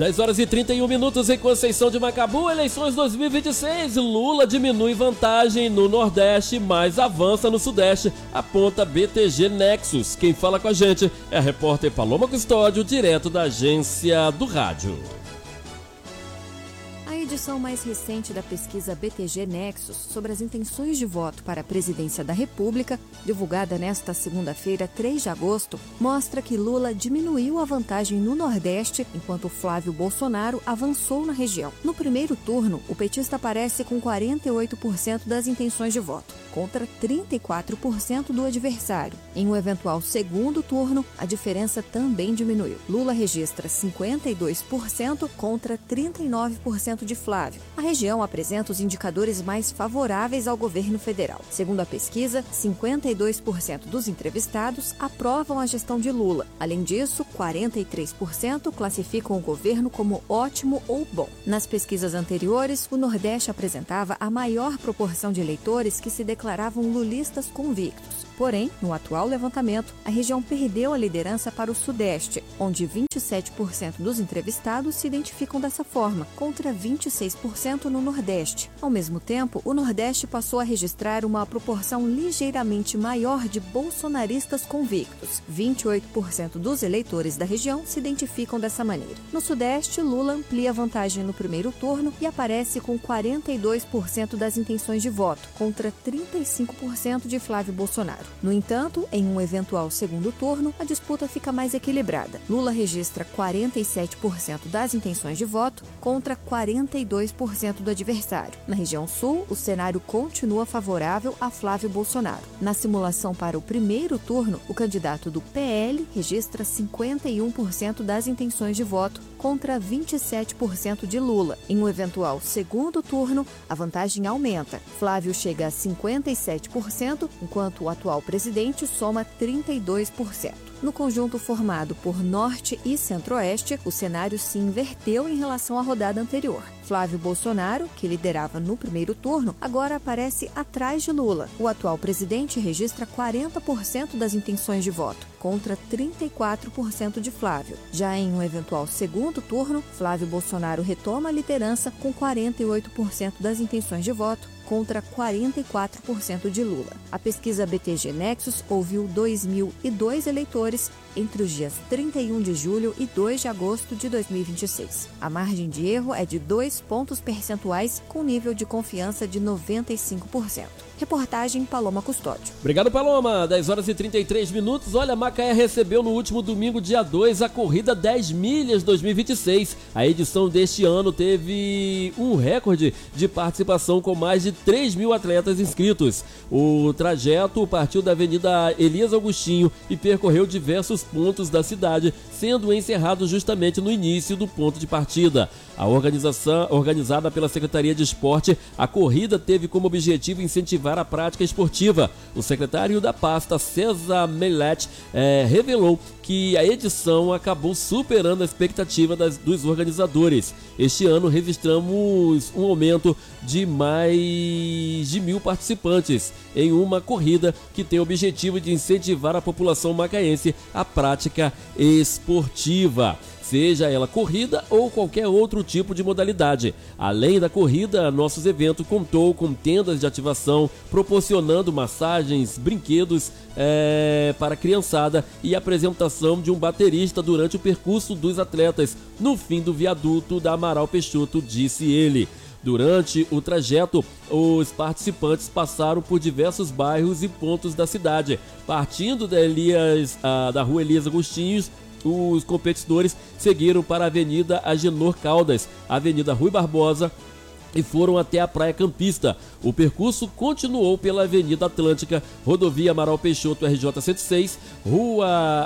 10 horas e 31 minutos em Conceição de Macabu, eleições 2026. Lula diminui vantagem no Nordeste, mas avança no Sudeste, aponta BTG Nexus. Quem fala com a gente é a repórter Paloma Custódio, direto da agência do rádio. A edição mais recente da pesquisa BTG Nexus sobre as intenções de voto para a presidência da República, divulgada nesta segunda-feira, 3 de agosto, mostra que Lula diminuiu a vantagem no Nordeste, enquanto Flávio Bolsonaro avançou na região. No primeiro turno, o petista aparece com 48% das intenções de voto, contra 34% do adversário. Em um eventual segundo turno, a diferença também diminuiu. Lula registra 52% contra 39% de Flávio. A região apresenta os indicadores mais favoráveis ao governo federal. Segundo a pesquisa, 52% dos entrevistados aprovam a gestão de Lula. Além disso, 43% classificam o governo como ótimo ou bom. Nas pesquisas anteriores, o Nordeste apresentava a maior proporção de eleitores que se declaravam lulistas convictos. Porém, no atual levantamento, a região perdeu a liderança para o Sudeste, onde 27% dos entrevistados se identificam dessa forma, contra 26% no Nordeste. Ao mesmo tempo, o Nordeste passou a registrar uma proporção ligeiramente maior de bolsonaristas convictos. 28% dos eleitores da região se identificam dessa maneira. No Sudeste, Lula amplia a vantagem no primeiro turno e aparece com 42% das intenções de voto, contra 35% de Flávio Bolsonaro. No entanto, em um eventual segundo turno, a disputa fica mais equilibrada. Lula registra 47% das intenções de voto contra 42% do adversário. Na região sul, o cenário continua favorável a Flávio Bolsonaro. Na simulação para o primeiro turno, o candidato do PL registra 51% das intenções de voto contra 27% de Lula. Em um eventual segundo turno, a vantagem aumenta. Flávio chega a 57%, enquanto o atual presidente soma 32%. No conjunto formado por Norte e Centro-Oeste, o cenário se inverteu em relação à rodada anterior. Flávio Bolsonaro, que liderava no primeiro turno, agora aparece atrás de Lula. O atual presidente registra 40% das intenções de voto, contra 34% de Flávio. Já em um eventual segundo turno, Flávio Bolsonaro retoma a liderança com 48% das intenções de voto, contra 44% de Lula. A pesquisa BTG Nexus ouviu 2.002 eleitores entre os dias 31 de julho e 2 de agosto de 2026. A margem de erro é de 2 pontos percentuais, com nível de confiança de 95%. Reportagem Paloma Custódio. Obrigado, Paloma. 10 horas e 33 minutos. Olha, Macaé recebeu no último domingo, dia 2, a corrida 10 milhas 2026. A edição deste ano teve um recorde de participação com mais de 3 mil atletas inscritos. O trajeto partiu da Avenida Elias Augustinho e percorreu diversos pontos da cidade, sendo encerrado justamente no início do ponto de partida. A organização, organizada pela Secretaria de Esporte, a corrida teve como objetivo incentivar a prática esportiva. O secretário da pasta, César Mellet, revelou que a edição acabou superando a expectativa dos organizadores. Este ano registramos um aumento de mais de 1.000 participantes em uma corrida que tem o objetivo de incentivar a população macaense à prática esportiva, seja ela corrida ou qualquer outro tipo de modalidade. Além da corrida, nossos eventos contou com tendas de ativação, proporcionando massagens, brinquedos para a criançada e apresentação de um baterista durante o percurso dos atletas no fim do viaduto da Amaral Peixoto, disse ele. Durante o trajeto, os participantes passaram por diversos bairros e pontos da cidade. Partindo da Rua Elias Agostinhos, os competidores seguiram para a Avenida Agenor Caldas, Avenida Rui Barbosa e foram até a Praia Campista. O percurso continuou pela Avenida Atlântica, Rodovia Amaral Peixoto RJ-106, Rua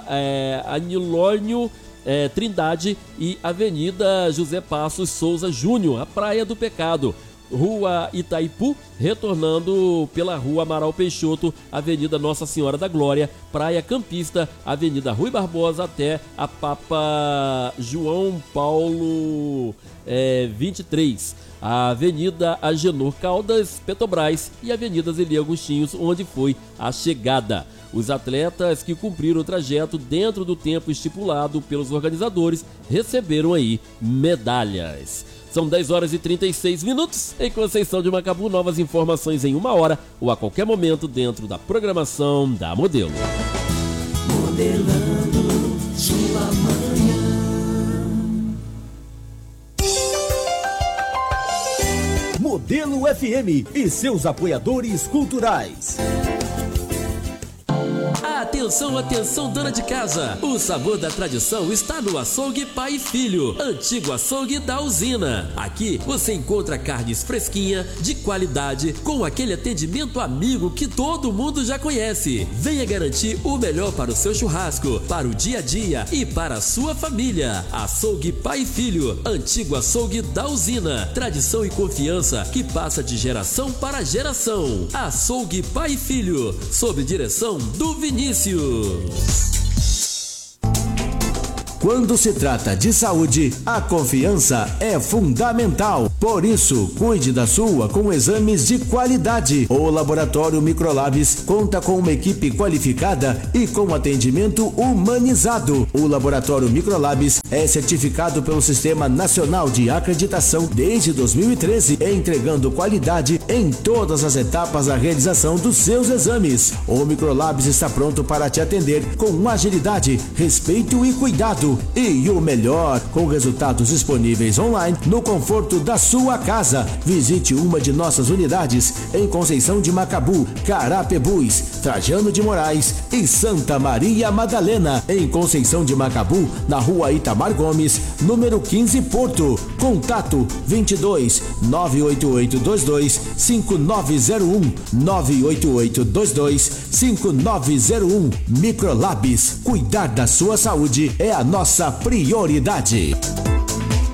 Anilônio Trindade e Avenida José Passos Souza Júnior, a Praia do Pecado. Rua Itaipu, retornando pela Rua Amaral Peixoto, Avenida Nossa Senhora da Glória, Praia Campista, Avenida Rui Barbosa até a Papa João Paulo 23. a Avenida Agenor Caldas, Petrobras e a Avenida Zeli Agostinhos, onde foi a chegada. Os atletas que cumpriram o trajeto dentro do tempo estipulado pelos organizadores receberam aí medalhas. São 10 horas e 36 minutos. Em Conceição de Macabu, novas informações em 1 hora ou a qualquer momento dentro da programação da Modelo. Modelando sua manhã. Modelo FM e seus apoiadores culturais. Atenção, atenção, dona de casa! O sabor da tradição está no Açougue Pai e Filho, antigo açougue da usina. Aqui você encontra carnes fresquinha, de qualidade, com aquele atendimento amigo que todo mundo já conhece. Venha garantir o melhor para o seu churrasco, para o dia a dia e para a sua família. Açougue Pai e Filho, antigo açougue da usina. Tradição e confiança que passa de geração para geração. Açougue Pai e Filho, sob direção do Vinícius. Quando se trata de saúde, a confiança é fundamental. Por isso, cuide da sua com exames de qualidade. O Laboratório Microlabs conta com uma equipe qualificada e com atendimento humanizado. O Laboratório Microlabs é certificado pelo Sistema Nacional de Acreditação desde 2013, entregando qualidade em todas as etapas da realização dos seus exames. O Microlabs está pronto para te atender com agilidade, respeito e cuidado. E o melhor, com resultados disponíveis online no conforto da sua casa. Visite uma de nossas unidades em Conceição de Macabu, Carapebus, Trajano de Moraes e Santa Maria Madalena. Em Conceição de Macabu, na Rua Itamar Gomes, número 15, Porto. Contato 22 98822 5901 98822 5901. Microlabs, cuidar da sua saúde é a nossa prioridade.